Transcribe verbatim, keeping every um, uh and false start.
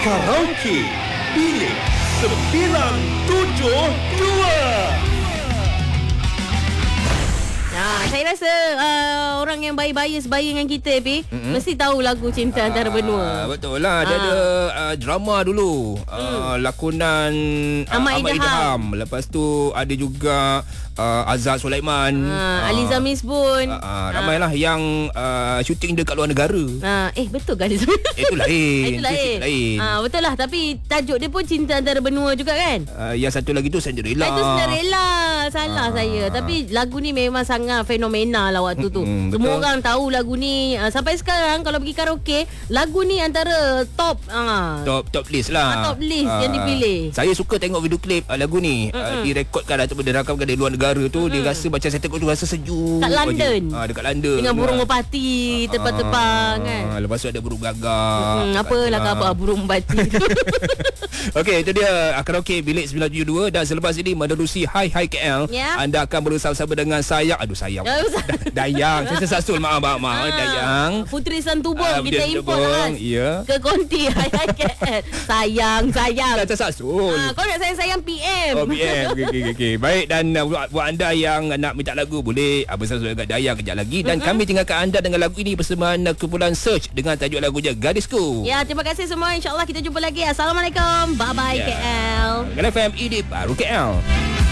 Karaoke Bilik sembilan tujuh dua. Nah, saya rasa uh, orang yang bayi-bayi sebaya dengan kita, Pi, mm-hmm. mesti tahu lagu Cinta Antara Benua. Betul lah. Dia Ah. ada uh, drama dulu. Uh, hmm. Lakonan uh, Ahmad Ahmad Idham. Idham. Lepas tu ada juga uh, Azhar Sulaiman. Ah, uh, Aliza Misbun. Uh, uh, ramailah yang uh, syuting dekat luar negara. Ah, eh betul ke Aliza? Itu lain. Itu lain. Itu lain. Ah, betul lah, tapi tajuk dia pun Cinta Antara Benua juga kan? Uh, yang satu lagi tu Cinderella. Ah, itu Cinderella. Salah Ah. saya. Tapi lagu ni memang sangat fenomenal lah waktu tu. Mm-mm, Semua betul. orang tahu lagu ni. Uh, sampai sekarang kalau pergi karaoke, lagu ni antara top uh, Top top list lah. Ah, top list yang Ah, dipilih. Saya suka tengok video klip uh, lagu ni. Uh, direkodkan ataupun dirakamkan dari luar negara tu. Mm-mm. Dia rasa macam saya tengok tu rasa sejuk. Kat London. Ah, dekat London. Dengan burung Ah. merpati terbang-terbang kan. Ah, lepas tu ada burung gagak. Hmm, apalah khabar burung merpati tu. Okey, itu dia uh, karaoke Bilik sembilan tujuh dua. Dan selepas ini menerusi Hai Hai K L. Ya. Anda akan bersama-sama dengan Sayang. Aduh Sayang. Ya, Ustaz. Dayang. Saya tersasul. Maaf, maaf, maaf. Ah, Dayang. Puteri Santubong Ah, kita Puteri import Santubong, Has. ya. Ke konti Hai Hai K L. Sayang, sayang. Dah tersasul. Ah, kau nak sayang-sayang P M. Oh, P M. Okey, okey, okey. Baik, dan uh, buat, buat anda yang nak minta lagu, boleh uh, bersama dengan Dayang kejap lagi. Dan mm-hmm. kami tinggalkan anda dengan lagu ini persembahan uh, kumpulan Search dengan tajuk lagunya Gadisku. Ya, terima kasih semua. InsyaAllah kita jumpa lagi. Assalamualaikum. Bye-bye Ya. K L. Kena F M, ini baru K L.